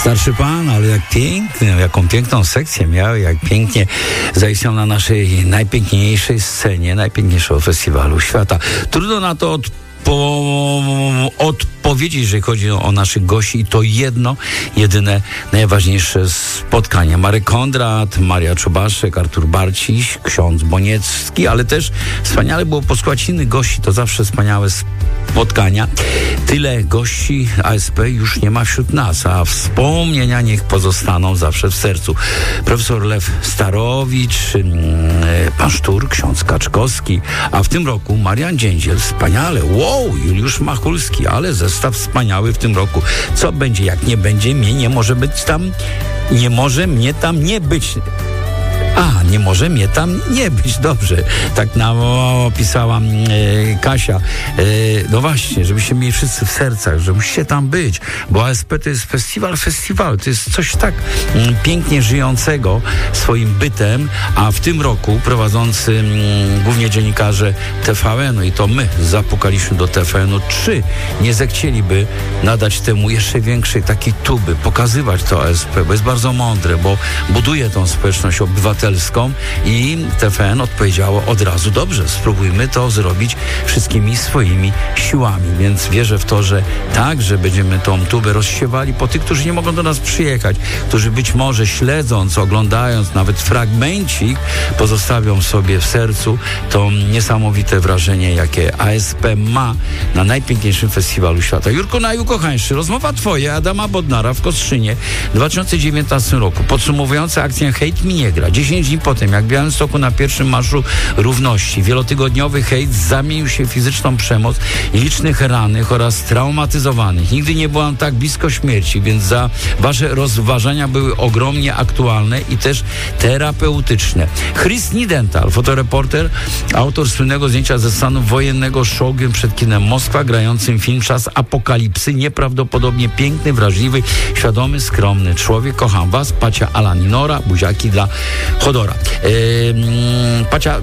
Starszy pan, ale jak piękny, jaką piękną sekcję miał, jak pięknie zaistniał na naszej najpiękniejszej scenie, najpiękniejszego festiwalu świata. Trudno na to odpowiedzieć, jeżeli chodzi o naszych gości, i to jedyne, najważniejsze spotkanie. Marek Kondrat, Maria Czubaszek, Artur Barciś, ksiądz Boniecki, ale też wspaniale było posłuchać innych gości, to zawsze wspaniałe spotkania. Tyle gości ASP już nie ma wśród nas, a wspomnienia niech pozostaną zawsze w sercu. Profesor Lew Starowicz, pan Sztur, ksiądz Kaczkowski, a w tym roku Marian Dziędziel, wspaniale, Juliusz Machulski, ale zestaw wspaniały w tym roku. Co będzie, jak nie będzie, nie może mnie tam nie być. Nie może mnie tam nie być. Dobrze. Tak opisała Kasia. No właśnie, żebyście mieli wszyscy w sercach, że musicie tam być, bo ASP to jest festiwal. To jest coś tak pięknie żyjącego swoim bytem, a w tym roku prowadzący głównie dziennikarze TVN-u, i to my zapukaliśmy do TVN-u, czy nie zechcieliby nadać temu jeszcze większej takiej tuby, pokazywać to ASP, bo jest bardzo mądre, bo buduje tą społeczność obywatelską. I TVN odpowiedziało od razu: dobrze, spróbujmy to zrobić wszystkimi swoimi siłami, więc wierzę w to, że także będziemy tą tubę rozsiewali po tych, którzy nie mogą do nas przyjechać, którzy być może śledząc, oglądając nawet fragmencik, pozostawią sobie w sercu to niesamowite wrażenie, jakie ASP ma na najpiękniejszym festiwalu świata. Jurku, najukochańszy, rozmowa twoja, Adama Bodnara w Kostrzynie w 2019 roku, podsumowująca akcję Hejt mi nie gra. 10 dni potem, jak w Białymstoku na pierwszym Marszu Równości wielotygodniowy hejt zamienił się w fizyczną przemoc i licznych rannych oraz traumatyzowanych. Nigdy nie byłam tak blisko śmierci, więc wasze rozważania były ogromnie aktualne i też terapeutyczne. Chris Nidental, fotoreporter, autor słynnego zdjęcia ze stanu wojennego Szogiem przed kinem Moskwa, grającym film Czas Apokalipsy, nieprawdopodobnie piękny, wrażliwy, świadomy, skromny człowiek. Kocham was, Pacia Alaninora, buziaki dla Chodora. Pacia,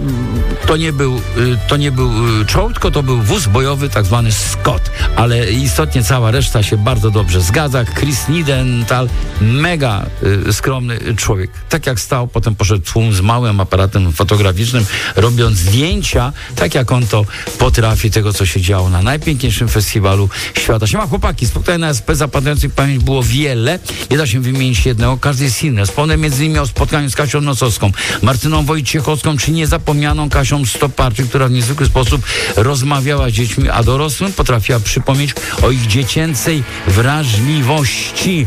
to nie był czołg, tylko to był wóz bojowy, tak zwany Scott, ale istotnie cała reszta się bardzo dobrze zgadza. Chris Nidental, mega skromny człowiek. Tak jak stał, potem poszedł tłum z małym aparatem fotograficznym, robiąc zdjęcia, tak jak on to potrafi, tego co się działo na najpiękniejszym festiwalu świata. Siema chłopaki, spotkań na SP zapadających w pamięć było wiele, nie da się wymienić jednego, każdy jest inny. Wspomnę między innymi o spotkaniu z Kasią Nosowską, Martyną Wojciechowską, czy niezapomnianą Kasią Stoparczyk, która w niezwykły sposób rozmawiała z dziećmi, a dorosłym potrafiła przypomnieć o ich dziecięcej wrażliwości.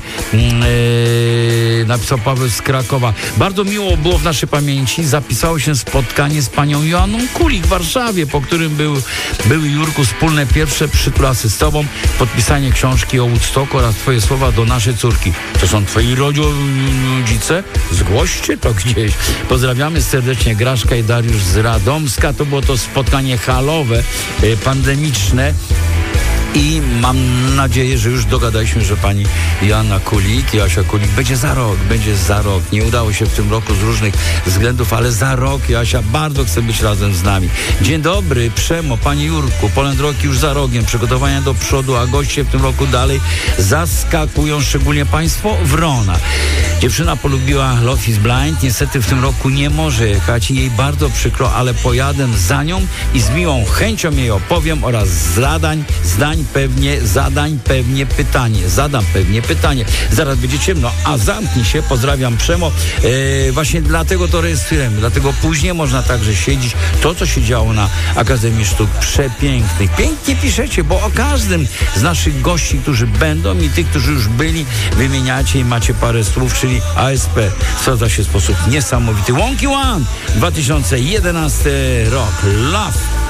Napisał Paweł z Krakowa. Bardzo miło było w naszej pamięci. Zapisało się spotkanie z panią Joanną Kulik w Warszawie, po którym były, Jurku, wspólne pierwsze przytulasy z tobą, podpisanie książki o Woodstocku oraz twoje słowa do naszej córki. To są twoi rodzice? Zgłoście to gdzieś. Pozdrawiamy serdecznie Graszka i Dariusz z Radomska. To było to spotkanie halowe, pandemiczne. I mam nadzieję, że już dogadaliśmy, że pani Joanna Kulik, Joasia Kulik będzie za rok. Nie udało się w tym roku z różnych względów, ale za rok Joasia bardzo chce być razem z nami. Dzień dobry, Przemo, panie Jurku, Polędroki już za rogiem, przygotowania do przodu, a goście w tym roku dalej zaskakują, szczególnie państwo Wrona. Dziewczyna polubiła Love is Blind, niestety w tym roku nie może jechać i jej bardzo przykro, ale pojadę za nią i z miłą chęcią jej opowiem oraz zadam pewnie pytanie. Zaraz będzie ciemno, a zamknij się, pozdrawiam Przemo. Właśnie dlatego to rejestrujemy, dlatego później można także siedzieć. To, co się działo na Akademii Sztuk Przepięknych. Pięknie piszecie, bo o każdym z naszych gości, którzy będą i tych, którzy już byli, wymieniacie i macie parę słów, czyli ASP sprawdza się w sposób niesamowity. Wonky One, 2011 rok. Love.